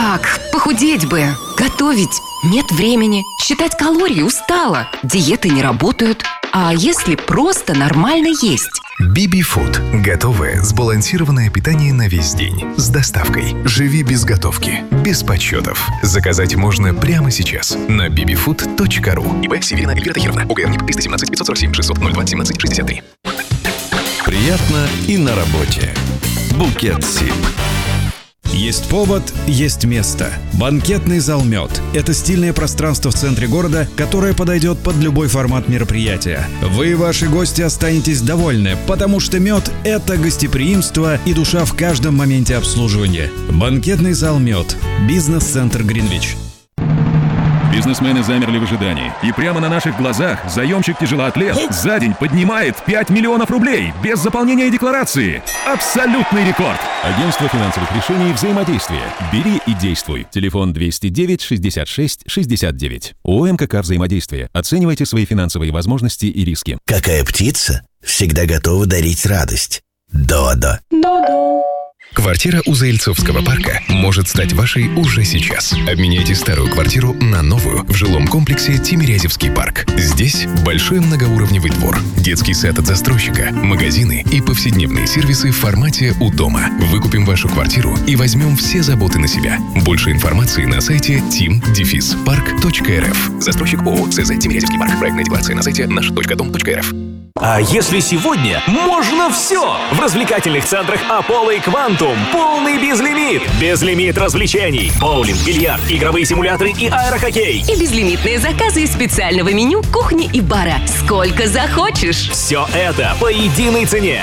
Так, похудеть бы. Готовить нет времени. Считать калории устала. Диеты не работают. А если просто нормально есть? Биби Фуд. Готовое, сбалансированное питание на весь день. С доставкой. Живи без готовки. Без подсчетов. Заказать можно прямо сейчас на bbfood.ru. ИП Северина Эльвира Тахировна. ОГРНИ 317 547 600 02 17 63. Приятно и на работе. Букет СИП. Есть повод, есть место. Банкетный зал «Мед» — это стильное пространство в центре города, которое подойдет под любой формат мероприятия. Вы и ваши гости останетесь довольны, потому что «Мед» — это гостеприимство и душа в каждом моменте обслуживания. Банкетный зал «Мед». Бизнес-центр «Гринвич». Бизнесмены замерли в ожидании. И прямо на наших глазах заемщик-тяжелоатлет за день поднимает 5 миллионов рублей без заполнения декларации. Абсолютный рекорд. Агентство финансовых решений «Взаимодействие». Бери и действуй. Телефон 209 66 69. ООО МКК «Взаимодействие». Оценивайте свои финансовые возможности и риски. Какая птица всегда готова дарить радость? Додо. Додо. Квартира у Заильцовского парка может стать вашей уже сейчас. Обменяйте старую квартиру на новую в жилом комплексе Тимирязевский парк. Здесь большой многоуровневый двор, детский сад от застройщика, магазины и повседневные сервисы в формате «У дома». Выкупим вашу квартиру и возьмем все заботы на себя. Больше информации на сайте tim-park.rf. Застройщик ООО СЗ Тимирязевский парк. Проектная декларация на сайте наш.дом.рф. А если сегодня можно все? В развлекательных центрах Apollo и Quantum полный безлимит. Безлимит развлечений. Боулинг, бильярд, игровые симуляторы и аэрохоккей. И безлимитные заказы из специального меню кухни и бара. Сколько захочешь. Все это по единой цене.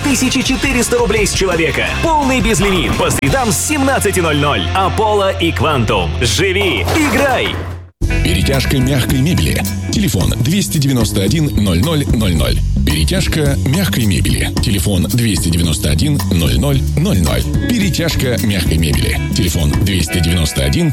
2400 рублей с человека. Полный безлимит. По средам с 17:00. Apollo и Quantum. Живи, играй. Перетяжка мягкой мебели. Телефон 291 0000. Перетяжка мягкой мебели. Телефон 291 0000. Перетяжка мягкой мебели. Телефон 291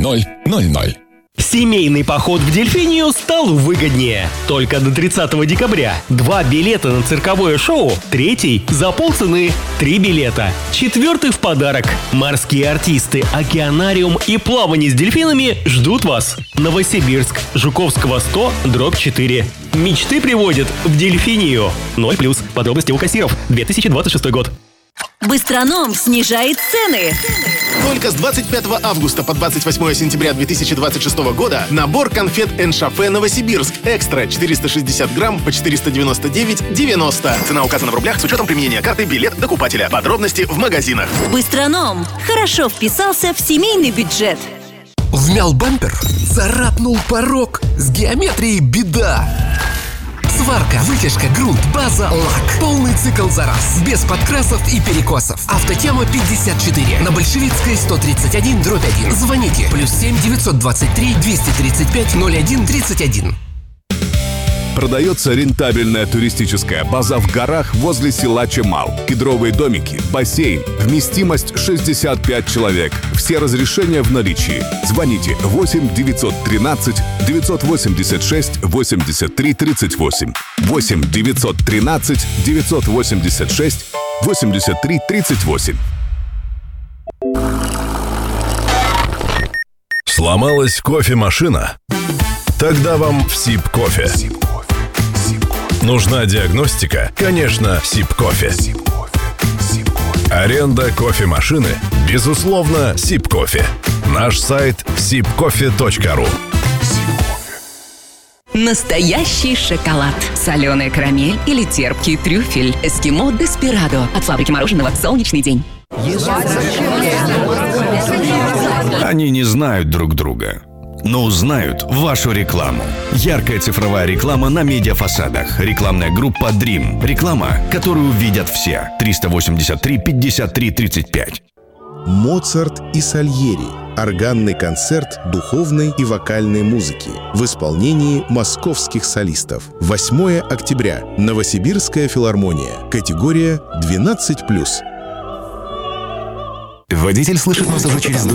0000. Семейный поход в Дельфинию стал выгоднее. Только до 30 декабря. 2 билета на цирковое шоу. 3 за полцены. 3 билета. 4 в подарок. Морские артисты, океанариум и плавание с дельфинами ждут вас. Новосибирск. Жуковского 100/4. Мечты приводят в Дельфинию. 0+. Подробности у кассиров. 2026 год. Быстроном снижает цены. Только с 25 августа по 28 сентября 2026 года набор конфет «Эншафе Новосибирск» экстра 460 грамм по 499,90. Цена указана в рублях с учетом применения карты «Билет докупателя». Подробности в магазинах. Быстроном хорошо вписался в семейный бюджет. Вмял бампер? Царапнул порог? С геометрией беда! Сварка, вытяжка, грунт, база, лак. Полный цикл за раз. Без подкрасов и перекосов. Автотема 54. На Большевицкой 131/1. Звоните. +7 923 235 01 31. Продается рентабельная туристическая база в горах возле села Чемал. Кедровые домики, бассейн, вместимость 65 человек. Все разрешения в наличии. Звоните 8 913 986 83 38. 8 913 986 83 38. Сломалась кофемашина? Тогда вам в СИП кофе. Нужна диагностика? Конечно, СИП кофе. Аренда кофемашины? Безусловно, СИП кофе. Наш сайт sipcofe.ru. Настоящий шоколад. Соленая карамель или терпкий трюфель. Эскимо Деспирадо. От фабрики мороженого «Солнечный день». Они не знают друг друга, но узнают вашу рекламу. Яркая цифровая реклама на медиафасадах. Рекламная группа Dream. Реклама, которую видят все. 383 53 35. Моцарт и Сальери. Органный концерт духовной и вокальной музыки в исполнении московских солистов. 8 октября. Новосибирская филармония. Категория 12+. Водитель слышит нас уже через 2